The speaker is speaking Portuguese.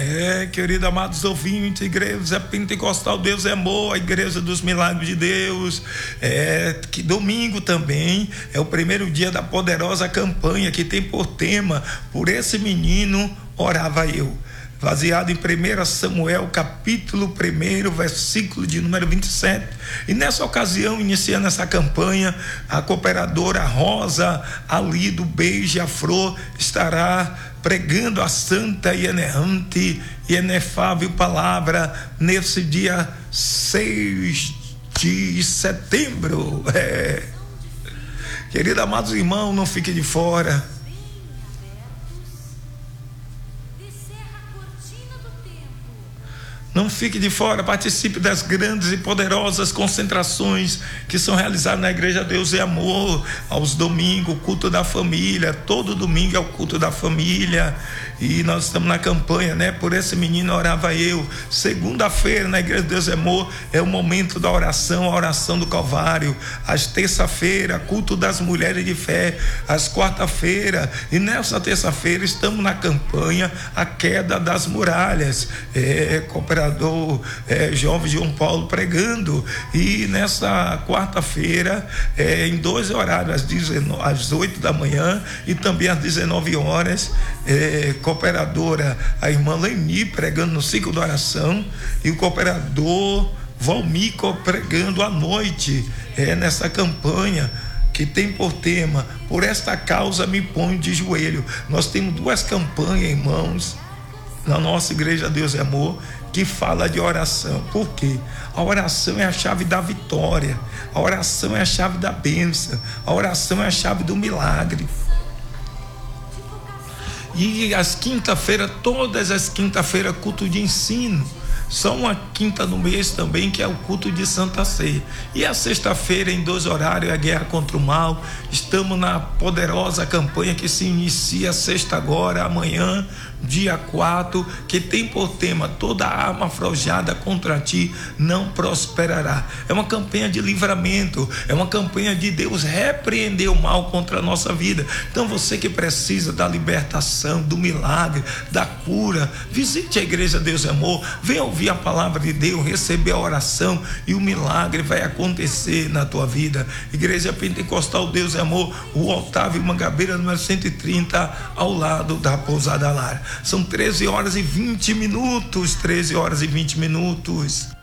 Querido, amados ouvintes, igreja pentecostal, Deus é amor, a igreja dos milagres de Deus. Que domingo também é o primeiro dia da poderosa campanha que tem por tema: por esse menino orava eu, baseado em 1 Samuel, capítulo 1, versículo de número 27. E nessa ocasião, iniciando essa campanha, a cooperadora Rosa ali do Beija-Flor estará pregando a santa e inerrante e inefável palavra nesse dia 6 de setembro. Querido, amados irmãos, não fique de fora. Não fique de fora, participe das grandes e poderosas concentrações que são realizadas na Igreja Deus é Amor, aos domingos, o culto da família. Todo domingo é o culto da família. E nós estamos na campanha, por esse menino orava eu. Segunda-feira na Igreja Deus é Amor é o momento da oração, a oração do Calvário. Às terça-feira, culto das mulheres de fé. Às quarta-feira, e nessa terça-feira estamos na campanha a queda das muralhas. Cooperador jovem João Paulo pregando. E nessa quarta-feira, em dois horários, às 8 da manhã e também às 19 horas, cooperadora a irmã Leni pregando no ciclo da oração, e o cooperador Valmico pregando à noite, nessa campanha que tem por tema: por esta causa me ponho de joelho. Nós temos duas campanhas, irmãos, na nossa Igreja Deus é Amor, que fala de oração. Por quê? A oração é a chave da vitória, a oração é a chave da bênção, a oração é a chave do milagre. E as quinta-feiras, todas as quinta-feiras, culto de ensino. Só uma quinta no mês também, que é o culto de Santa Ceia. E a sexta-feira, em 2 horários, a guerra contra o mal. Estamos na poderosa campanha que se inicia sexta agora, amanhã, dia 4, que tem por tema: toda arma forjada contra ti não prosperará. É uma campanha de livramento, é uma campanha de Deus repreender o mal contra a nossa vida. Então você que precisa da libertação, do milagre, da cura, visite a Igreja Deus é Amor, venha ouvir a palavra de Deus, receber a oração, e o milagre vai acontecer na tua vida. Igreja Pentecostal Deus é Amor, o Otávio Mangabeira, número 130, ao lado da Pousada Lara. São 13 horas e 20 minutos. 13 horas e 20 minutos.